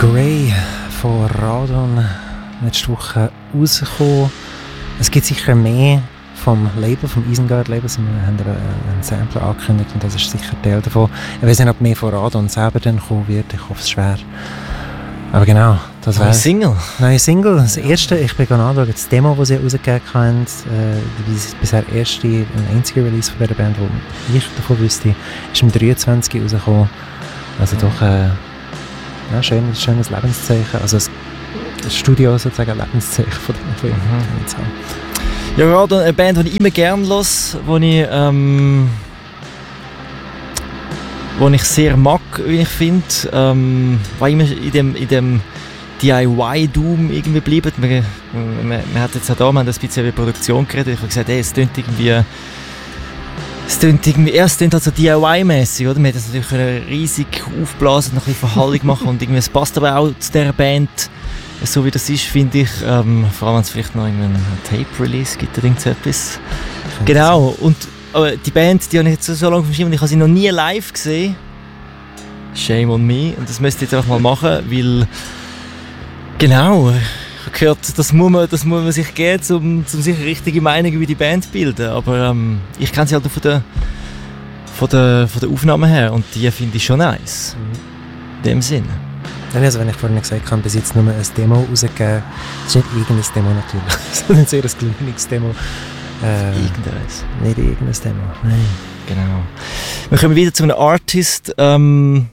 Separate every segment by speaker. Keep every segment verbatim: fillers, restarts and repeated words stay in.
Speaker 1: Grey von Radon letzte Woche rausgekommen. Es gibt sicher mehr vom Label, vom Isengard-Label. Wir haben einen Sampler angekündigt und das ist sicher Teil davon. Ich weiß nicht, ob mehr von Radon selber dann kommen wird. Ich hoffe es schwer. Aber genau, das wäre...
Speaker 2: Neue Single?
Speaker 1: Neue Single. Das erste, ich bin anschauen, das Demo, das sie rausgegeben haben, äh, bisher erste und einzige Release von dieser Band, die ich davon wüsste, ist im dreiundzwanzig rausgekommen. Also doch äh, ja, schön, schönes Lebenszeichen. Also das Studio sozusagen ein Lebenszeichen von dem Film.
Speaker 2: Mhm. Ja, Radon, eine Band, die ich immer gerne höre, die ich, ähm, wo ich sehr mag, wie ich finde, ähm, weil immer in dem, in dem D I Y-Doom irgendwie bleibt. Man, man, man hat jetzt auch da, man hat ein bisschen über Produktion geredet. Ich habe gesagt, hey, es klingt irgendwie, es klingt irgendwie, erst klingt halt so D I Y-mäßig, oder? Man hat das natürlich riesig aufblasen und noch ein bisschen Verhallung machen und irgendwie, es passt aber auch zu dieser Band, so wie das ist, finde ich, ähm, vor allem wenn es vielleicht noch einen Tape-Release gibt oder irgendetwas. Genau, und aber die Band, die habe ich jetzt so lange verschrieben und ich habe sie noch nie live gesehen. Shame on me. Und das müsste ich jetzt einfach mal machen, weil genau, ich habe gehört, das muss man, das muss man sich geben, um, um sich eine richtige Meinung über die Band zu bilden. Aber ähm, ich kenne sie halt von der, von, der, von der Aufnahme her und die finde ich schon nice. Mhm. In dem Sinn.
Speaker 1: Also wenn ich vorhin gesagt habe, bis jetzt nur ein Demo rausgegeben, das ist nicht irgendein Demo natürlich, sondern sehr ein kleines Demo. Äh,
Speaker 2: Irgendeines.
Speaker 1: Nicht irgendein Demo, nein.
Speaker 2: Genau. Wir kommen wieder zu einem Artist, ähm,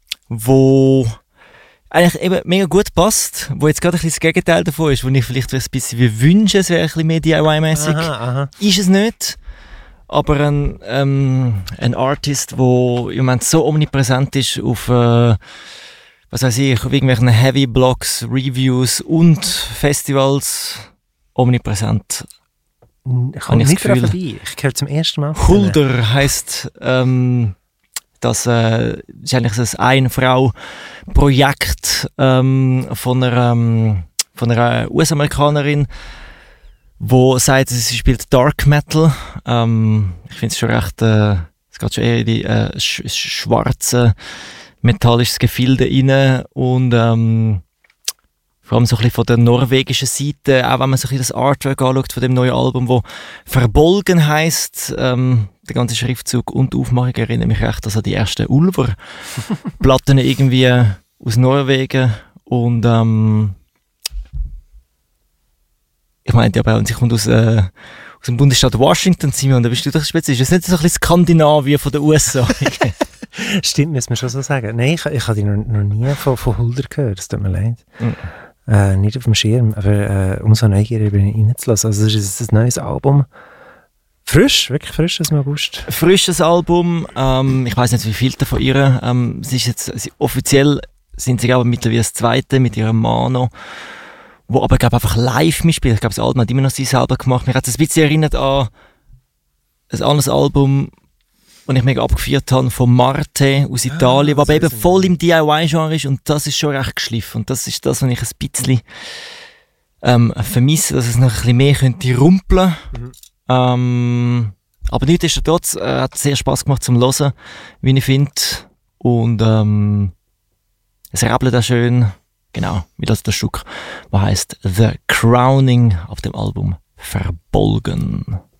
Speaker 2: wo eigentlich eben mega gut passt, wo jetzt gerade ein bisschen das Gegenteil davon ist, wo ich vielleicht ein bisschen wie wünsche, es wäre ein bisschen mehr D I Y-mäßig.
Speaker 1: Aha, aha.
Speaker 2: Ist es nicht. Aber ein, ähm, ein Artist, der im Moment so omnipräsent ist auf, äh, was weiß ich, auf irgendwelchen Heavy-Blogs, Reviews und Festivals, omnipräsent.
Speaker 1: Ich komme nicht daran vorbei. Ich höre zum ersten Mal.
Speaker 2: Hulder heisst, ähm, das äh, ist eigentlich das Ein-Frau-Projekt ähm, von einer, ähm, von einer U S-Amerikanerin, die sagt, sie spielt Dark Metal. Ähm, ich finde es schon recht, äh, es geht schon eher in die äh, sch- schwarze, metallisches Gefilde rein und ähm, vor allem so ein bisschen von der norwegischen Seite, auch wenn man so ein bisschen das Artwork anschaut von dem neuen Album, wo «Verbolgen» heisst, ähm, der ganze Schriftzug und die Aufmachung erinnert mich recht also an die ersten Ulver-Platten irgendwie aus Norwegen und ähm, ich meinte aber auch, sie kommt aus, äh, aus dem Bundesstaat Washington, Simon, da bist du doch speziell. Ist das nicht so ein bisschen Skandinavien von den U S A?
Speaker 1: Stimmt, müssen wir schon so sagen. Nein, ich, ich habe die noch, noch nie von, von Hulder gehört, es tut mir leid. Mhm. Äh, nicht auf dem Schirm, aber äh, umso neugieriger bin ich reinzulassen. Also es ist ein neues Album. Frisch, wirklich frisch aus dem August.
Speaker 2: Frisches Album, ähm, ich weiss nicht wie viel von ihr. Ähm, sie ist jetzt, sie, offiziell sind sie aber mittlerweile das zweite mit ihrem Mano, wo aber glaub, einfach live mitspielt. Ich glaube, das Album hat immer noch sie selber gemacht. Mir hat es ein bisschen erinnert an ein anderes Album, das ich mega abgefeiert habe, von Marte aus Italien, ah, was eben voll im D I Y-Genre ist und das ist schon recht geschliffen. Und das ist das, was ich ein bisschen ähm, vermisse, dass es noch ein bisschen mehr könnte rumpeln. Mhm. Ähm, aber nichtsdestotrotz äh, hat es sehr Spass gemacht zum Hören, wie ich finde. Und ähm, es rappelt auch schön, genau, wie das, das Stück, was heisst «The Crowning» auf dem Album «Verbolgen».